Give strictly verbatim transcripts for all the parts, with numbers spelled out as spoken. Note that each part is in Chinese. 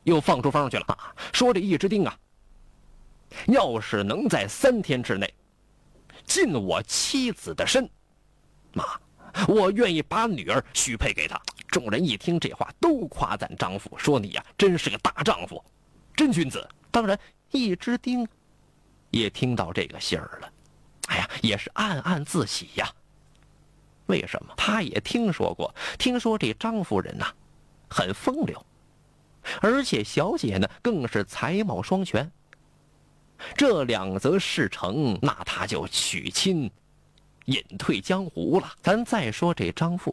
又放出风去了啊，说这易之丁啊，要是能在三天之内进我妻子的身，妈，我愿意把女儿许配给他。众人一听这话，都夸赞张富，说你呀、啊、真是个大丈夫，真君子。当然易之丁也听到这个信儿了，哎呀，也是暗暗自喜呀。为什么？他也听说过，听说这张夫人呐、啊、很风流，而且小姐呢更是才貌双全。这两则事成，那他就娶亲隐退江湖了。咱再说这张富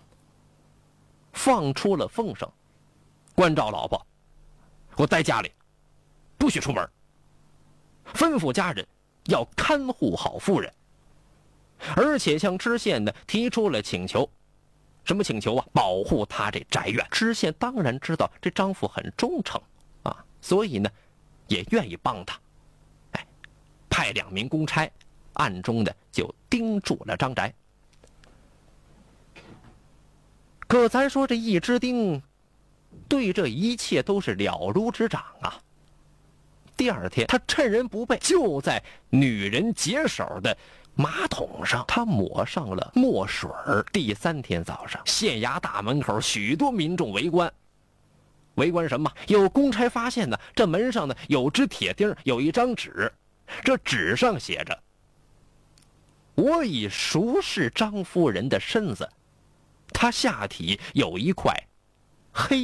放出了风声，关照老婆，给我待家里，不许出门，吩咐家人要看护好夫人，而且向知县呢提出了请求。什么请求啊？保护他这宅院。知县当然知道这张富很忠诚啊，所以呢也愿意帮他。哎，派两名公差暗中的就盯住了张宅。可咱说这易之丁对这一切都是了如指掌啊。第二天他趁人不备，就在女人解手的马桶上他抹上了墨水。第三天早上，县衙大门口许多民众围观。围观什么？有公差发现呢，这门上呢有只铁钉，有一张纸，这纸上写着：我已熟视张夫人的身子，她下体有一块黑